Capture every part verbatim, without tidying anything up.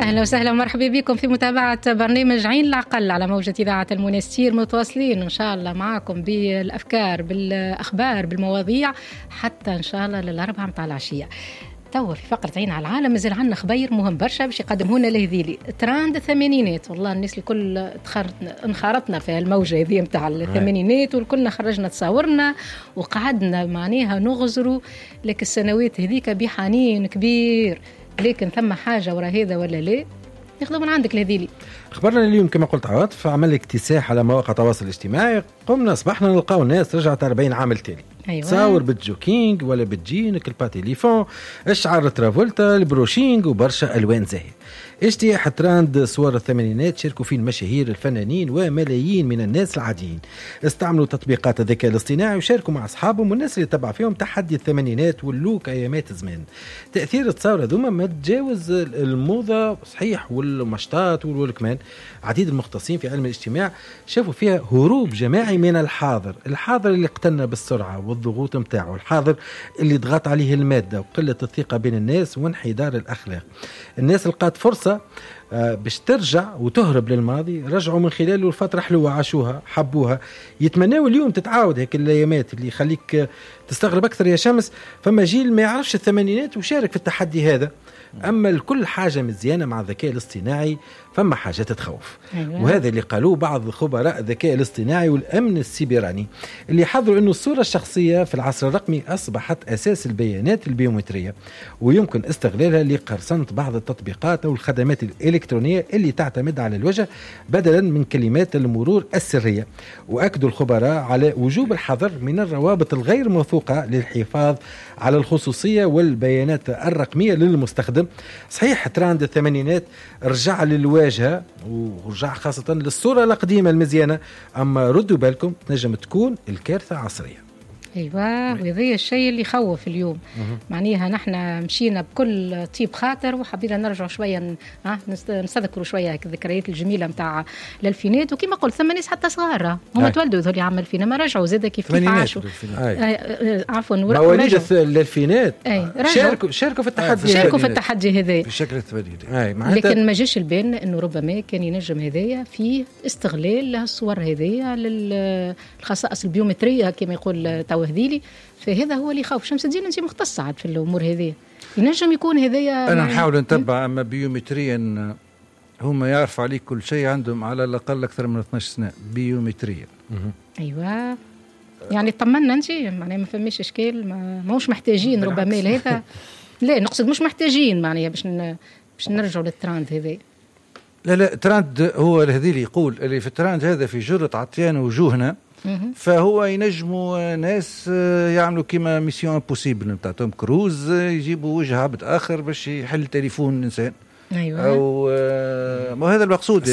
أهلا وسهلا ومرحبا بكم في متابعة برنامج عين العقل على موجة إذاعة المنستير. متواصلين إن شاء الله معكم بالأفكار بالأخبار بالمواضيع حتى إن شاء الله للأربعة متاع العشية. توا في فقرة عين على العالم مازال عندنا خبير مهم برشا باش يقدمه لنا لهذيلي تراند الثمانينات. والله الناس الكل انخرطنا في الموجة هذه متاع الثمانينات والكلنا خرجنا تصاورنا وقعدنا معناها نغزروا لك السنوات هذيك بحنين كبير. لكن ثم حاجة ورا هذا ولا لا؟ ناخذ من عندك لهذيلي. خبرنا اليوم كما قلت عواطف عمل اكتساح على مواقع التواصل الاجتماعي. قمنا صبحنا نلقاو الناس رجعت أربعين عام التالي. أيوة. تصاور بالجوكينج ولا بالجينك الباتيليفون الشعار ترافولتا البروشينج وبرشا ألوان زاهية. اجتياح تراند صور الثمانينات شاركوا فيه المشاهير الفنانين وملايين من الناس العاديين. استعملوا تطبيقات الذكاء الاصطناعي وشاركوا مع أصحابهم والناس اللي تبع فيهم تحدي الثمانينات واللوك أيامات زمان. تأثير التصاور هذوما ما تجاوز الموضة صحيح والمشطات والكمان. عديد المختصين في علم الاجتماع شافوا فيها هروب جماعي من الحاضر. الحاضر اللي اقتنى بالسرعة والضغوط متاعه. الحاضر اللي ضغط عليه المادة وقلة الثقة بين الناس وانحدار الأخلاق. الناس لقات فرصة باش ترجع وتهرب للماضي. رجعوا من خلاله الفترة حلوة عاشوها حبوها. يتمناوا اليوم تتعاود هيك الأيامات اللي يخليك تستغرب أكثر يا شمس. فما جيل ما يعرفش الثمانينات وشارك في التحدي هذا. أما الكل حاجة مزيانة مع الذكاء الاصطناعي فما حاجة تتخوف. أيوة. وهذا اللي قالوه بعض خبراء الذكاء الاصطناعي والأمن السيبراني اللي حذروا أنه الصورة الشخصية في العصر الرقمي أصبحت أساس البيانات البيومترية ويمكن استغلالها لقرصنة بعض التطبيقات أو الخدمات الإلكترونية اللي تعتمد على الوجه بدلا من كلمات المرور السرية. وأكدوا الخبراء على وجوب الحذر من الروابط الغير موثوقة للحفاظ على الخصوصية والبيانات الرقمية للمستخدم. صحيح تراند الثمانينات رجع للواجهة ورجع خاصة للصورة القديمة المزيانة. أما ردوا بالكم تنجم تكون الكارثة عصرية. ايوه وهذا الشيء اللي يخوف اليوم. معناها نحن مشينا بكل طيب خاطر وحبينا نرجع شويه نستذكروا شويه الذكريات الجميله نتاع الالفينات. وكما قلت ثم ناس حتى صغار هم تولدوا ذول عام الفين ما رجعوا زاد كيف كيف عاشوا. عفوا مواليد الالفينات شاركوا شاركوا في التحدي شاركوا في التحدي هذا في شكل الثمانينات. لكن ما جاش البال انه ربما كان ينجم هذايا في استغلال الصور هذيا للخصائص البيومتريه كما يقول وهذيلي. فهذا هو اللي يخوف. شمس الدين انت مختص عاد في الامور هذه ينجم يكون هذايا. انا نحاول نتبع اما بيومتريا هم يعرف عليك كل شيء عندهم على الاقل اكثر من اثناشر سنه بيومتريا. ايوه يعني طمنا انت معناها ما فماش اشكال ما موش محتاجين ربما لهذا. لا نقصد مش محتاجين معناها باش باش نرجعوا للتراند هذا. لا لا تراند هو هذي اللي يقول اللي في التراند هذا في جرة عطيان وجوهنا. فهو ينجموا ناس يعملوا كيما ميسيون امبوسيبل نتاع توم كروز يجيبوا وجه عبد اخر باش يحل تليفون انسان. ايوه او ما هذا المقصود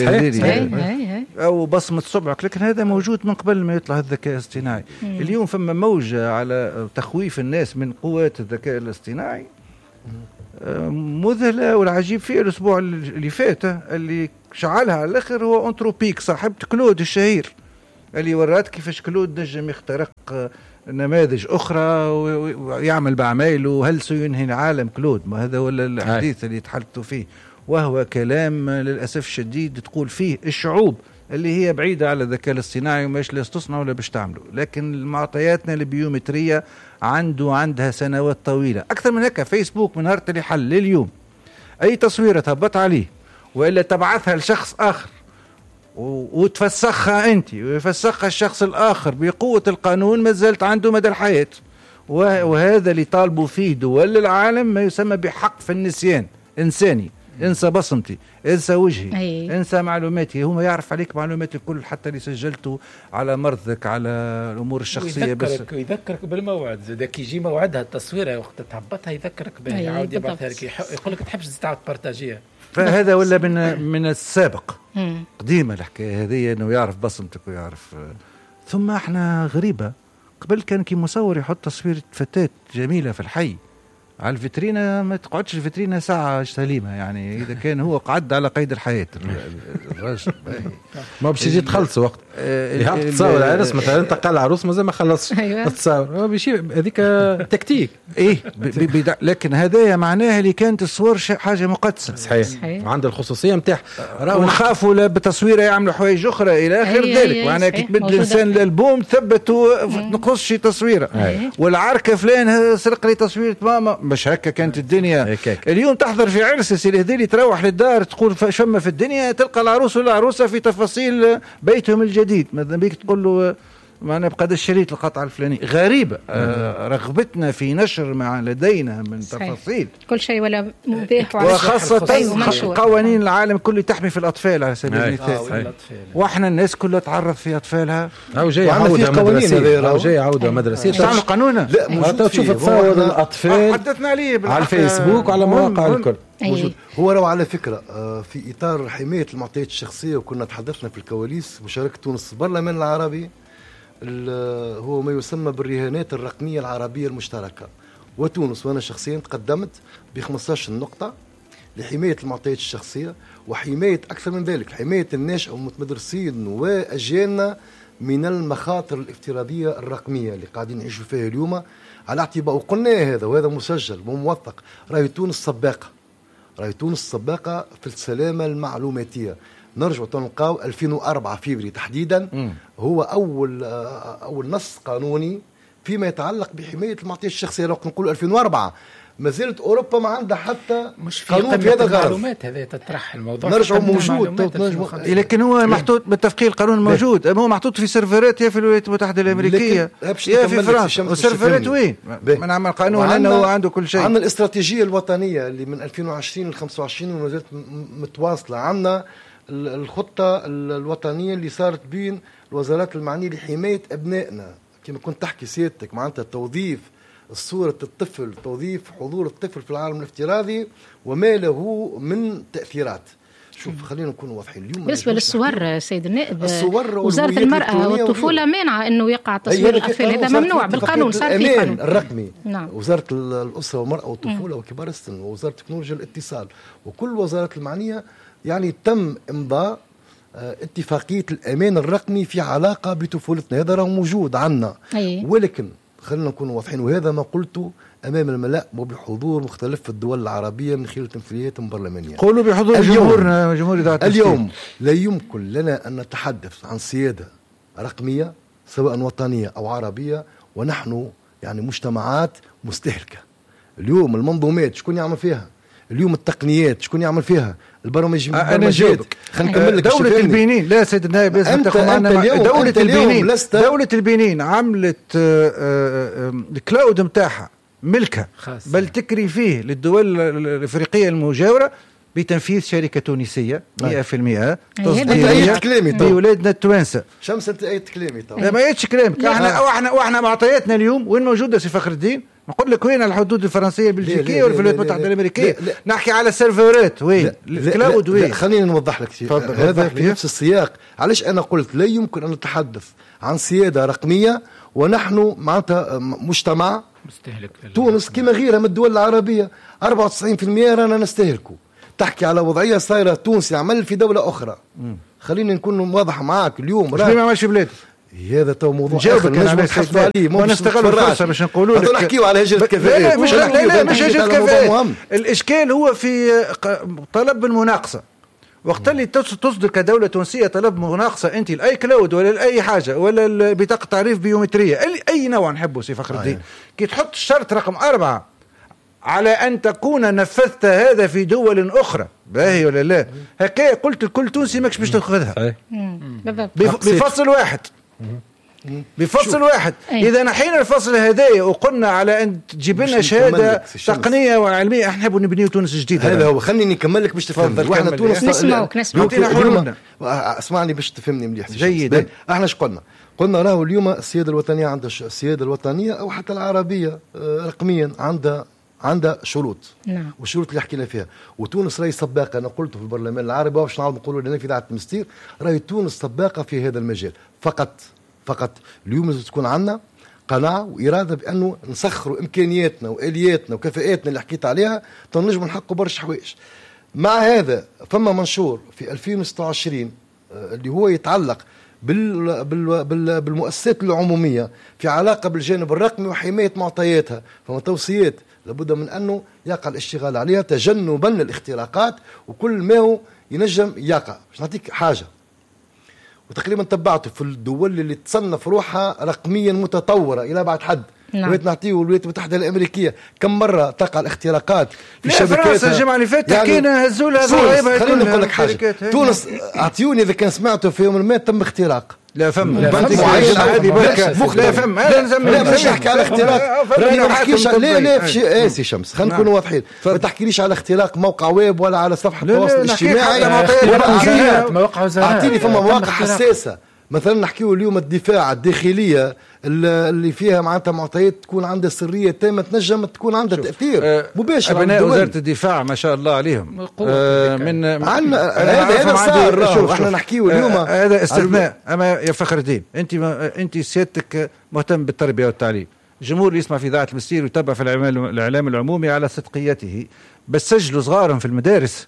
او بصمه صبعك. لكن هذا موجود من قبل ما يطلع الذكاء الاصطناعي. اليوم فما موجه على تخويف الناس من قوات الذكاء الاصطناعي مذهله. والعجيب فيه الاسبوع اللي فات اللي شعلها على الاخر هو انتروبيك صاحبة كلود الشهير اللي ورات كيفاش كلود نجم يخترق نماذج أخرى ويعمل بعمايله وهل سينهي العالم كلود. ما هذا ولا الحديث اللي تحدثوا فيه وهو كلام للأسف الشديد تقول فيه الشعوب اللي هي بعيدة على الذكاء الاصطناعي وماش لا تصنع ولا باش تعمله. لكن معطياتنا البيومترية عنده عندها سنوات طويلة أكثر من هكا. فيسبوك من هارت اللي حل لليوم أي تصويرة تهبط عليه وإلا تبعثها لشخص آخر وتفسخها أنت ويفسخها الشخص الآخر بقوة القانون ما زالت عنده مدى الحياة. وهذا اللي طالبوا فيه دول العالم ما يسمى بحق في النسيان إنساني. انسى بصمتي انسى وجهي أي. انسى معلوماتي. هو يعرف عليك معلوماتي الكل حتى اللي سجلته على مرضك على الأمور الشخصية. يذكرك, يذكرك بالموعد ذاك يجي موعدها التصويرة وقت تهبطها يذكرك به يعاود يبعثها لك يقول لك تحبش تعاود بارتاجيها. فهذا ولا من من السابق قديمة الحكاية هذه انه يعرف بصمتك ويعرف. ثم احنا غريبة قبل كان كي مصور يحط تصوير فتاة جميلة في الحي على الفيترينا ما تقعدش الفيترينا ساعة سليمة يعني إذا كان هو قعد على قيد الحياة الرجل ما باش يجي تخلص وقت يهبط تصور العرس مثلا انت قال العروس مازال ما خلصش تصور هو بيشي هذيك تكتيك ايه لكن هذايا معناها اللي كانت الصور حاجة مقدسة صحيح, صحيح. وعند الخصوصية متاعها ونخافوا بتصويره يعملوا حوايج أخرى إلى آخر ذلك معناها كي تمد الإنسان الألبوم ثبتوا نقص شي تصويره والعركة فلان سرق لي تصويرة ماما مش هكا كانت الدنيا. اليوم تحضر في عرس سيدي هذيلي تروح للدار تقول شمة في الدنيا تلقى العروس والعروسة في تفاصيل بيتهم الجديد ماذا بيك تقول له معنا بقدر الشريط القطعة الفلانية غريبة. آه رغبتنا في نشر ما لدينا من صحيح. تفاصيل كل شيء ولا مباح وخاصة قوانين العالم كله تحمي في الأطفال على سبيل المثال واحنا الناس كلها تعرف في أطفالها أو جاي عودة مدرسية أو جاي عودة مدرسية تعمل قانونا لا تشوف تصور الأطفال حدثنا عليه على الفيسبوك وعلى مواقع الكل موجود. هو رو على فكرة في إطار حماية المعطيات الشخصية وكنا تحدثنا في الكواليس مشاركة تونس البرلمان العربي هو ما يسمى بالرهانات الرقمية العربية المشتركة وتونس وأنا شخصيا تقدمت ب خمسة عشر نقطة لحماية المعطيات الشخصية وحماية أكثر من ذلك حماية الناشئ والمتمدرسين وأجيالنا من المخاطر الافتراضية الرقمية اللي قاعدين نعيشوا فيها اليوم على اعتبار وقلنا هذا وهذا مسجل وموثق راهي تونس سباقة راهي تونس سباقة في السلامة المعلوماتية. نرجع تلقاو ألفين وأربعة فيفري تحديدا م. هو أول أول نص قانوني فيما يتعلق بحماية المعطيات الشخصية. لو نقول ألفين وأربعة ما زالت أوروبا ما عندها حتى مش في قانون في هذا المعلومات هذا تطرح الموضوع نرجع موجود لكن هو محطوط بالتفقيه القانون موجود هو محطوط في سيرفرات يا في الولايات المتحدة الأمريكية يا في فرنسا والسيرفرات وين من عمل قانون أنه هو عنده كل شيء. عندنا الاستراتيجية الوطنية اللي من ألفين وعشرين ل خمسة وعشرين وما زالت متواصلة. عندنا الخطة الوطنية اللي صارت بين الوزارات المعنية لحماية أبنائنا كما كنت تحكي سيادتك معناتها توظيف صورة الطفل توظيف حضور الطفل في العالم الافتراضي وما له من تأثيرات. شوف خلينا نكون واضحين اليوم بالنسبة للصور سيد النائب وزارة المرأة والطفولة مانعة أنه يقع تصوير الأطفال هذا ممنوع بالقانون صار في قانون الرقمي نعم. وزارة الأسرة والمرأة والطفولة م. وكبار السن ووزارة تكنولوجيا الاتصال وكل وزارات المعنية يعني تم إمضاء اتفاقية الأمان الرقمي في علاقة بطفولتنا. هذا راه موجود عنا أيه. ولكن خلينا نكون واضحين وهذا ما قلته أمام الملأ وبحضور مختلف الدول العربية من خلال تمثيليات برلمانية. قولوا بحضور جمهورنا جمهور إذاعة اليوم لا يمكن لنا أن نتحدث عن سيادة رقمية سواء وطنية أو عربية ونحن يعني مجتمعات مستهلكة. اليوم المنظومات شكون يعمل فيها اليوم التقنيات شكون يعمل فيها البرامج انا جاوبك خلينا نكمل لك دولة البنين لا سيد النائب لازم تاخذ معنا دولة البنين دولة البنين عملت الكلاود نتاعها ملكها بل تكري فيه للدول الافريقية المجاورة بتنفيذ شركة تونسية مئة بالمئة تصديرية بولادنا التوانسة. شمس انت اي كلامي طبعا لا ما يتش كلامك احنا واحنا واحنا معطياتنا اليوم وين موجودة سي فخر الدين نقول لك وين الحدود الفرنسية البلجيكية والولايات المتحدة الأمريكية نحكي على السيرفرات وين الكلاود وين. خلينا نوضح لك شيء هذا في نفس السياق. علاش أنا قلت لا يمكن أن نتحدث عن سيادة رقمية ونحن معناتها مجتمع مستهلك تونس كما غيرها من الدول العربية أربعة وتسعين بالمئة رانا نستهلكوا. تحكي على وضعية صايرة تونس يعمل في دولة أخرى م. خلينا نكون واضح معاك اليوم راه ما ماشي بلاد هذا تو موضوع آخر نحكي عليه ونستغل الفرصة باش نقولوا لك نحكيوا على هجرة الكفاءات. لا لا لا مش هجرة الكفاءات. الإشكال هو في طلب المناقصة وقت اللي تصدر كدولة تونسية طلب مناقصة أنت لأي كلاود ولا لأي حاجة ولا بطاقة تعريف بيومترية أي نوع نحبه سي فخر الدين كي تحط الشرط رقم أربعة على أن تكون نفذت هذا في دول أخرى باهي ولا لا هكا قلت الكل تونسي ماكش باش تأخذها بفصل واحد بفصل واحد. إذا نحينا الفصل هدايا وقلنا على أن تجيب لنا شهادة تقنية وعلمية احنا نحب نبنيو تونس جديدة. هذا هو خليني نكمل لك باش تفهم. واحنا تونس نسمعوك نسمعوك اسمعني باش تفهمني مليح جيد. احنا ايش قلنا قلنا راهو اليوم السيادة الوطنية عندها السيادة الوطنية أو حتى العربية رقميا عندها عندها شروط نعم. والشروط اللي حكينا فيها وتونس راهي سباقة. أنا قلت في البرلمان العربي باش نعاود نقولوا لنا في إذاعة المستير راهي تونس سباقة في هذا المجال. فقط فقط اليوم لازم تكون عندنا قناعة وإرادة بأنه نسخروا إمكانياتنا وآلياتنا وكفاءاتنا اللي حكيت عليها تنجم نحققوا برشا حوايج. مع هذا فما منشور في ألفين وستة وعشرين اللي هو يتعلق بال بال بال بالمؤسسات العمومية في علاقة بالجانب الرقمي وحماية معطياتها، فما توصيات لابد من أنه يقع الاشتغال عليها تجنبا للاختراقات وكل ما هو ينجم يقع. باش نعطيك حاجة وتقريبا تبعته في الدول اللي تصنف روحها رقميا متطورة إلى بعد حد. نعم. الولايات نعطيه الولايات المتحدة الأمريكية كم مرة تقع الاختراقات في شبكات. فرنسا الجمعة اللي فاتت حكينا هزوا لها ضرائبها. خليني نقول لك حاجة، تونس أعطيوني إذا كان سمعتوا في يوم ما تم اختراق. لا فم لا فم لا باش نحكي على اختراق راني ما نحكيش لا لا في شيء قاسي شمس. خلينا نكونوا واضحين، ما تحكيليش على اختراق موقع ويب ولا على صفحة التواصل الاجتماعي. أعطيني فما مواقع حساسة مثلا نحكيه اليوم الدفاع الداخلية اللي فيها معناتها معطيات تكون عندها سرية تامة تنجم تكون عندها تأثير آه مباشر. أبناء وزارة الدفاع ما شاء الله عليهم آه من عنا هذا هذا صار. احنا نحكيه اليوم آه هذا استثناء. أما يا فخر الدين أنت أنت سيادتك مهتم بالتربية والتعليم، الجمهور اللي يسمع في إذاعة المسير ويتبع في الإعلام العمومي على صدقيته، بس سجلوا صغارهم في المدارس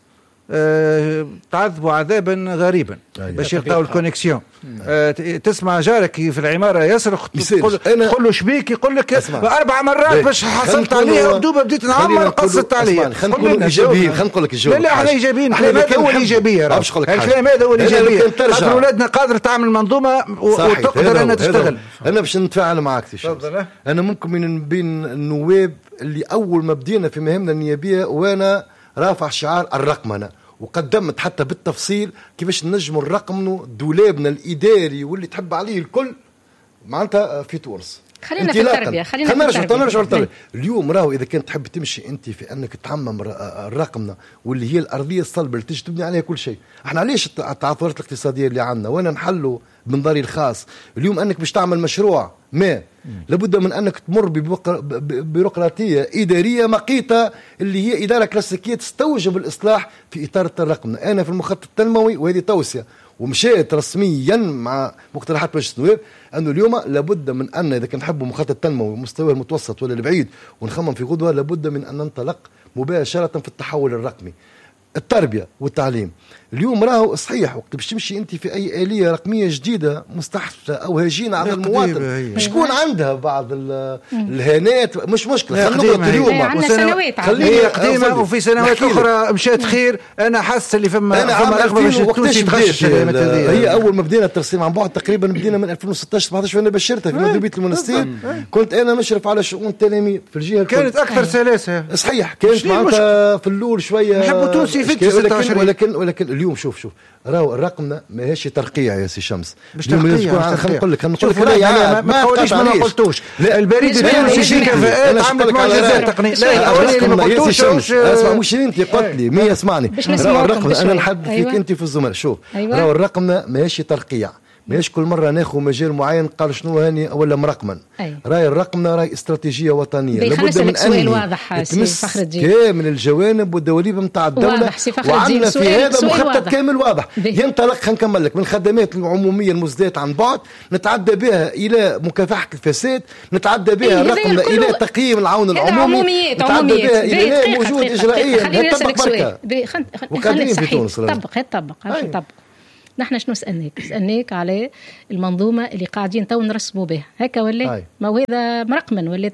أه تعذبوا عذابا غريبا باش يلقاو الكونيكسيون. أه تسمع جارك في العماره يصرخ تقول له شبيك يقول لك اربع مرات باش حصلت عليها ودوبه بديت نعمر قصت عليها. خلينا نكونوا ايجابيين، خلينا نقول لك الجو. لا لا احنا ايجابيين. الكلام هذا هو الايجابيه. الكلام هذا هو الايجابيه. خاطر اولادنا قادره تعمل منظومه وتقدر انها تشتغل. انا باش نتفاعل معك انا ممكن من بين النواب اللي اول ما بدينا في مهمنا النيابيه وانا رافع شعار الرقمنه وقدمت حتى بالتفصيل كيفاش نجموا نرقموا دولابنا الاداري واللي تحب عليه الكل معناتها في تونس. خلينا في التربيه خلينا نرجع نرجع للتربيه. اليوم راهو اذا كنت تحب تمشي انت في انك تعمم الرقمنه واللي هي الارضيه الصلبه اللي تجي تبني عليها كل شيء. احنا علاش التعثرات الاقتصاديه اللي عندنا وانا نحلوا بنظري الخاص اليوم انك باش تعمل مشروع ما لابد من انك تمر ببيروقراطيه اداريه مقيته اللي هي اداره كلاسيكيه تستوجب الاصلاح في اطار الرقمنه. انا في المخطط التنموي وهذه توصيه ومشيت رسميا مع مقترحات مجلس النواب انه اليوم لابد من ان اذا كان نحبوا مخطط تنموي مستواه المتوسط ولا البعيد ونخمم في غدوه لابد من ان ننطلق مباشره في التحول الرقمي. التربيه والتعليم اليوم راهو صحيح وقت باش تمشي انت في اي آلية رقميه جديده مستحدثه او هجينه على المواطن شكون عندها بعض الهانات مش مشكله. خلينا نقول اليوم عندنا سنوات هي قديمه وفي سنوات اخرى مشات خير. انا حاسس اللي فما فما رغبه باش التونسي تغش. هي اول ما بدينا الترسيم عن بعد تقريبا بدينا من ألفين وستطاش سبعطاش وانا بشرتها في مديريه المنستير. كنت انا مشرف على شؤون التلاميذ في الجهه كانت اكثر سلاسه صحيح. كانت معناتها في الاول شويه نحبوا تونسي في ولكن ولكن ولكن اليوم شوف شوف راهو الرقمنا ماهيش ترقيع يا سي شمس. مش ترقيع. خلينا نقول لك نقول لك يعني ما قلتش ما قلتوش. البريد التونسي في كفاءات عملت معجزات تقنيه. لا الاولاني اللي ما قلتوش اسمع مش انت قلت لي مية اسمعني. راهو الرقمنا انا نحدث فيك انت في الزملاء. شوف راهو الرقمنا ماهيش ترقيع ماهيش كل مره ناخذ مجال معين قال شنو هاني ولا مرقما. راي الرقمنا راي استراتيجيه وطنيه لابد من ان واضح تمس كامل الجوانب والدواليب نتاع الدوله وعندنا في هذا مخطط كامل واضح ينطلق. خلينا نكمل لك من الخدمات العموميه المزدات عن بعد نتعدى بها الى مكافحه الفساد، نتعدى بها الرقمنا الى تقييم العون العمومي، نتعدى بها الى موجود اجرائيا. خليني نسالك سؤال وقاعدين في تونس طبق طبق طبق نحن شنو سألناك؟ سألناك على المنظومة اللي قاعدين تو نرسموا بها هكا ولا ما هو هذا مرقما ولا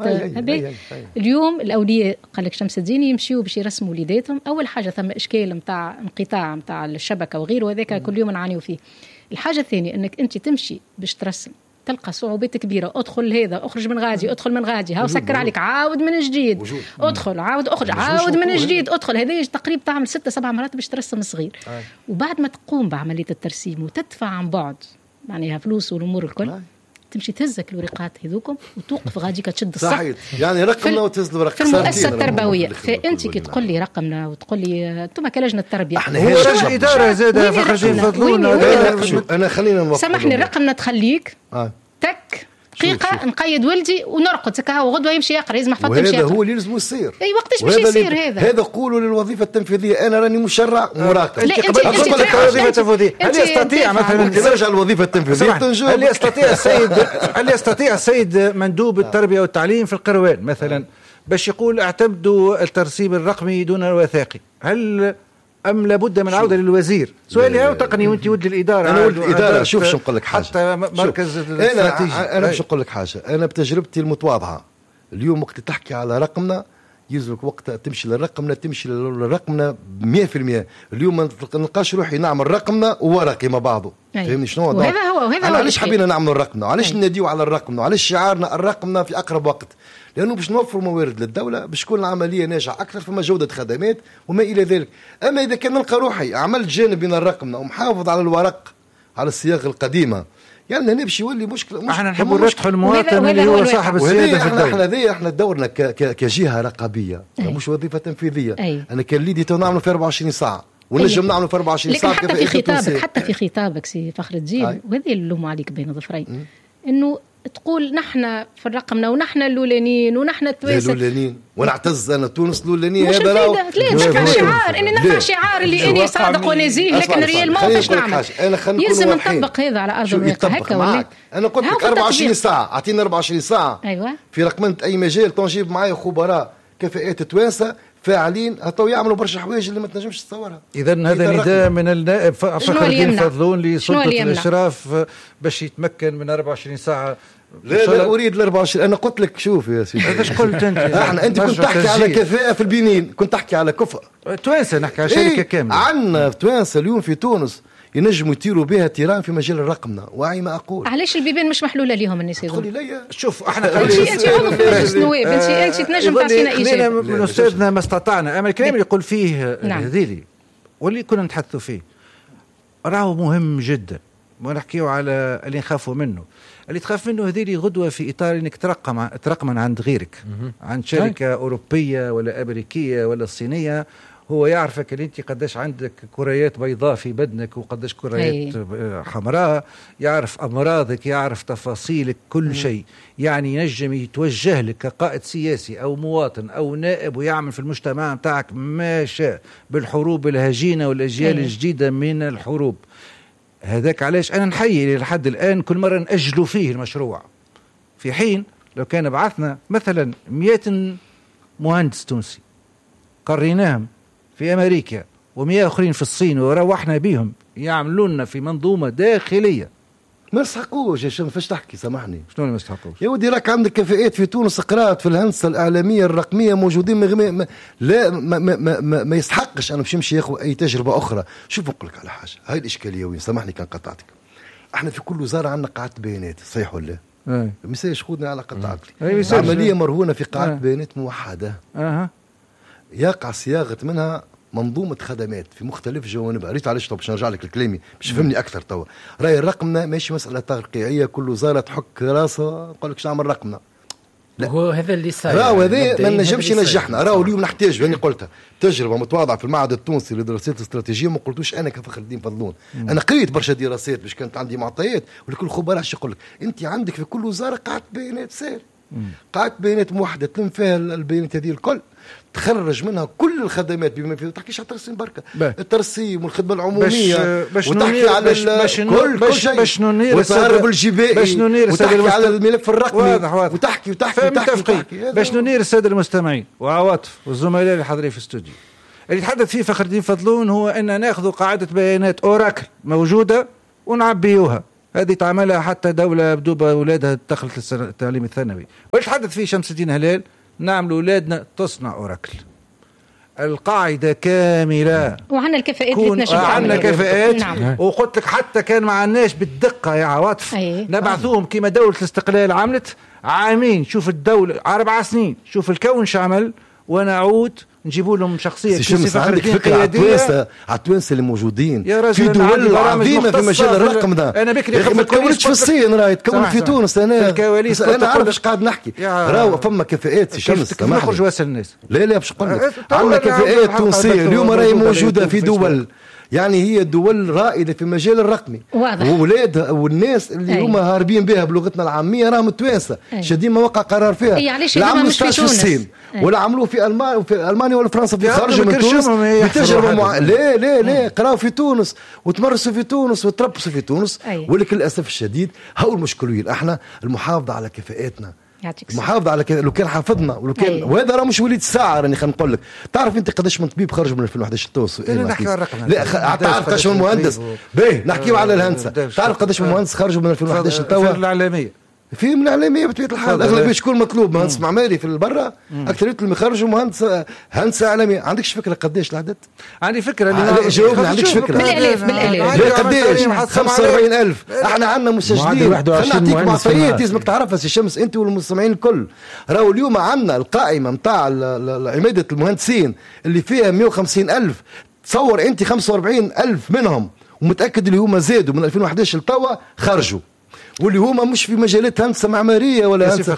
اليوم الأولياء قال لك شمس الدين يمشيوا باش يرسموا وليداتهم. أول حاجة ثم إشكال متاع انقطاع متاع الشبكة وغيره وذاك كل يوم نعانيوا فيه. الحاجة الثانية أنك أنت تمشي باش ترسم تلقى صعوبات كبيرة. ادخل هذا اخرج من غادي ادخل من غادي هاو سكر عليك عاود من جديد وجود. ادخل عاود اخرج عاود من جديد ادخل. هذا تقريبا تعمل ستة سبع مرات باش ترسم صغير. آه. وبعد ما تقوم بعملية الترسيم وتدفع عن بعد معناها فلوس والامور الكل آه. تمشي تهزك الورقات هذوكم وتوقف غاديك تشد الصح. صحيح يعني رقمنا وتهز الورق في المؤسسه التربويه. فانت كي تقول لي رقمنا وتقول لي انتم كلجنه التربيه احنا هي اداره زاده فخرجين فضلونا. انا خلينا سامحني رقمنا تخليك آه. تك دقيقه نقيد ولدي ونرقد هكا وغدوه يمشي يقرا يلزم حفظ يمشي وهذا هو اللي لازم يصير. اي وقتاش باش يصير هذا؟ هذا قولوا للوظيفه التنفيذيه انا راني مشرع مراقب. لا انت قبل لك الوظيفه التنفيذيه هل يستطيع مثلا نرجع للوظيفه التنفيذيه هل يستطيع السيد هل يستطيع السيد مندوب التربيه والتعليم في القروان مثلا باش يقول اعتمدوا الترسيب الرقمي دون الوثائقي؟ هل ام لابد من عوده للوزير؟ سؤالي هو تقني وانت ولد الاداره. انا ولد الاداره. شوف شو نقول لك حاجه حتى مركز الاستراتيجي. انا انا باش نقول لك حاجه، انا بتجربتي المتواضعه اليوم وقت تحكي على رقمنا يلزمك وقت تمشي لرقمنا تمشي لرقمنا مية في المية. اليوم ما نلقاش روحي نعمل رقمنا وورقي مع بعضه. فهمني شنو هو؟ وهذا هو وهذا هو علاش حبينا نعمل رقمنا؟ علاش نديو على الرقمنا؟ علاش شعارنا الرقمنا في اقرب وقت؟ لانه باش نوفر موارد للدوله باش تكون العمليه ناجحه اكثر، فما جوده خدمات وما الى ذلك. اما اذا كان نلقى روحي عملت جانب بين الرقمنا ومحافظ على الورق على الصياغه القديمه، يعني هنا باش يولي مشكله. احنا نحبوا نرشحوا المواطن اللي هو صاحب السياده في الدوله. احنا ذي احنا دورنا كجهه رقابيه مش وظيفه تنفيذيه. أي. انا كان ليدي تو نعملوا في أربعة وعشرين ساعه ونجم نعملوا في أربعة وعشرين ساعه. حتى في خطابك حتى في خطابك سي فخر الدين وهذه اللوم عليك بين ظفرين انه تقول نحن في الرقمنا ونحن الاولانيين ونحن التوانسه الاولانيين ونعتز انا تونس الاولانيين. هذا لا مش شعار اني نرفع شعار اللي اني صادق ونزيه لكن ريال ما فاش نعمل. يلزم نطبق هذا على ارض الواقع هكا ولا انا قلت لك أربعة وعشرين ساعه اعطيني أربعة وعشرين ساعه. ايوه في رقمنه اي مجال تنجيب معايا خبراء كفاءات توانسه فاعلين هتو يعملوا برشا حوايج اللي ما تنجمش تصورها. اذا هذا نداء من النائب فخر الدين فضلون لسلطه الاشراف باش يتمكن من أربعة وعشرين ساعه. لا لا اريد ال أربعة وعشرين. انا قلت لك شوف يا سيدي ايش قلت انت؟ احنا انت كنت تحكي على كفاءه في البنين، كنت تحكي على كفء توانسه، نحكي على شركه كامله. عندنا في توانسه اليوم في تونس ينجموا يطيروا بها تيران في مجال الرقمنا. واعي ما اقول علاش البيبان مش محلوله ليهم الناس يقولوا تقولي لي شوف احنا انت انت عضو في مجلس النواب انت انت تنجم تعطينا اجابه من استاذنا ما استطعنا. اما الكلام اللي يقول فيه هذيلي واللي كنا نتحدثوا فيه راهو مهم جدا ونحكيو على اللي نخافوا منه. اللي تخاف منه هذيلي غدوه في اطار انك ترقم ترقم عند غيرك، عند شركه اوروبيه ولا امريكيه ولا صينيه. هو يعرفك اللي انت قداش عندك كريات بيضاء في بدنك وقداش كريات حمراء، يعرف امراضك، يعرف تفاصيلك، كل شيء. يعني ينجم يتوجه لك كقائد سياسي او مواطن او نائب ويعمل في المجتمع بتاعك ما شاء بالحروب الهجينه والاجيال الجديده من الحروب. هذاك علاش انا نحيي لحد الان كل مره ناجلوا فيه المشروع، في حين لو كان بعثنا مثلا مئة مهندس تونسي قريناهم في امريكا ومئة اخرين في الصين وروحنا بهم يعملوا لنا في منظومه داخليه ما يستحقوش. يا شيخ فاش تحكي سامحني شنو ما يستحقوش يا ودي؟ راك عندك كفاءات في تونس قرات في الهندسه الاعلاميه الرقميه موجودين مغمي ما لا ما, ما, ما, ما يستحقش انا باش يمشي ياخذ اي تجربه اخرى. شوف نقول لك على حاجه، هاي الاشكاليه وين سامحني كان قطعتك. احنا في كل وزاره عندنا قاعده بيانات صحيح ولا لا؟ ما يسالش خذنا على قطعك لي عمليه مرهونه في قاعده بيانات موحده اها يقع صياغه منها منظومه خدمات في مختلف جوانبها. ريت علاش باش نرجع لك لكلامي باش تفهمني اكثر. توا راي رقمنا ماشي مساله ترقيعيه كل وزاره تحك راسها نقول لك شنو نعمل رقمنا. لا هو هذا اللي صار. راهو هذا ما نجمش ينجحنا. راهو اليوم نحتاج يعني قلتها تجربه متواضعه في المعهد التونسي للدراسات الاستراتيجيه. ما قلتوش انا كفخر الدين فضلون، انا قريت برشا دراسات باش كانت عندي معطيات ولكل خبراء ايش يقول لك انت عندك في كل وزاره قاعده بيانات سير قاعده بيانات موحده تلم فيها البيانات هذه الكل تخرج منها كل الخدمات بما فيه. تحكيش على الترسيم بركه الترسيم والخدمه العموميه باش وتحكي على باش كل كل شيء باش ننير التهرب الجبائي وتحكي على الملف الرقمي واضح واضح. وتحكي وتحكي وتحكي باش ننير الساده المستمعين وعواطف والزملاء اللي حاضرين في الاستوديو. اللي يتحدث فيه فخر الدين فضلون هو ان ناخذ قاعده بيانات اوراكل موجوده ونعبيوها. هذه تعملها حتى دوله بدوبه اولادها دخلت التعليم الثانوي. ويتحدث فيه شمس الدين هلال نعمل اولادنا تصنع اوراكل. القاعده كامله وعندنا الكفاءات اللي تنجم عندنا كفاءات. نعم. وقلت لك حتى كان ما عندناش بالدقه يا عواطف نبعثوهم كما دوله الاستقلال عملت عامين. شوف الدوله اربع سنين شوف الكون شعمل ونعود نجيبوا لهم شخصيه كيف عندك فكره على التوانسه على التوانسه اللي موجودين في دول عظيمه في مجال الرقم ده. انا بكري ما تكونش في الصين راهي تكون في تونس. انا الكواليس انا عارف ايش قاعد نحكي. راهو فما كفاءات في شمس كيف نخرج واسل الناس. لا لا باش نقول لك عندنا كفاءات تونسيه اليوم راهي موجوده في دول يعني هي دول رائده في مجال الرقمي، واضح. وولادها والناس اللي هما هاربين بها بلغتنا العاميه راهم التوانسه شادين مواقع قرار فيها. لا عملوا ستاج في الصين ولا عملوه في المانيا وفي المانيا ولا فرنسا، في خرجوا من تونس بتجربه مع... لا لا لا قراوا في تونس وتمرسوا في تونس وتربصوا في تونس. ولكن للاسف الشديد هو المشكلين احنا المحافظه على كفاءاتنا، المحافظه على كده. لو كان حافظنا ولو كان أيه. وهذا راه مش وليد الساعه، راني خلينا نقول لك. تعرف انت قداش من طبيب خرج من ألفين وإحدى عشر توصل؟ لا نحكي على الرقم. لا تعرف قداش من مهندس باهي نحكيو على الهندسه. تعرف قداش من مهندس خرجوا من ألفين وإحدى عشر توا؟ في الاعلاميه في من الاعلاميه بطبيعه الحال اغلبيه شكون مطلوب مهندس معماري في البرة، اكثريه اللي يخرجوا مهندس هندسه اعلاميه. عندكش فكره قداش العدد؟ عندي فكره اللي جاوبني. عندكش فكره؟ بالالاف بالالاف قداش؟ خمسة وأربعين ألف. احنا عندنا مسجلين. خلينا نعطيك معطيات لازمك تعرفها سي شمس انت والمستمعين الكل. راهو اليوم عندنا القائمه نتاع عماده المهندسين اللي فيها مئة وخمسين ألف. تصور انت خمسة وأربعين ألف منهم ومتاكد اللي هما زادوا من ألفين وإحدى عشر لتوا خرجوا، واللي هما مش في مجالات هندسه معماريه ولا هندسه.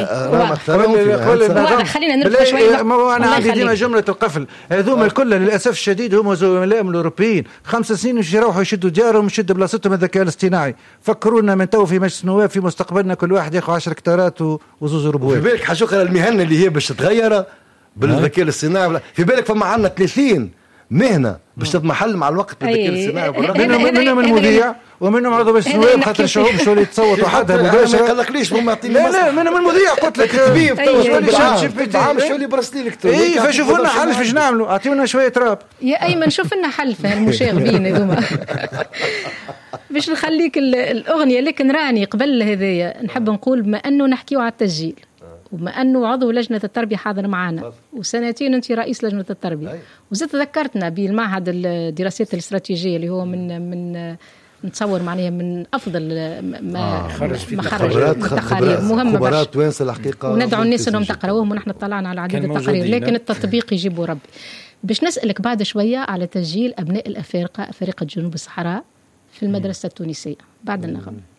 خلينا نرجع شويه. ما انا عندي ديما جمله القفل هذوما الكل للاسف الشديد هم زملاء من الاوروبيين خمس سنين باش يروحوا يشدوا ديارهم يشدوا بلاصتهم الذكاء الاصطناعي. فكرونا من تو في مجلس النواب في مستقبلنا كل واحد ياخذ عشرة كتارات وزوز ربوات. في بالك حاجه اخرى المهن اللي هي باش تتغير بالذكاء الاصطناعي. في بالك فما عندنا ثلاثين مهنه باش تضمحل مع الوقت بالذكاء الاصطناعي. منهم منهم المذيع ومنهم عضو مجلس النواب خاطر الشعوب شو اللي تصوتوا حتى مباشره. ما قلقليش هم يعطيني. لا لا منهم المذيع قلت لك الطبيب تو شو اللي برسلي لك اي فشوفوا لنا حل باش نعملوا. اعطيونا شويه تراب يا ايمن. شوف لنا حل في المشاغبين هذوما باش نخليك الاغنيه. لكن راني قبل هذايا نحب نقول بما انه نحكيو على التسجيل وما أنه عضو لجنة التربية حاضر معنا وسنتين أنت رئيس لجنة التربية وزدت ذكرتنا بالمعهد الدراسات الاستراتيجية اللي هو من من نتصور معناها من أفضل ما خرج فيه تقارير مهمة خبرات توانسة الحقيقة وندعو الناس أنهم تقرأوهم ونحن طلعنا على عديد التقارير لكن التطبيق يجيبوا ربي. باش نسألك بعد شوية على تسجيل أبناء الأفارقة أفارقة جنوب الصحراء في المدرسة التونسية بعد النغم.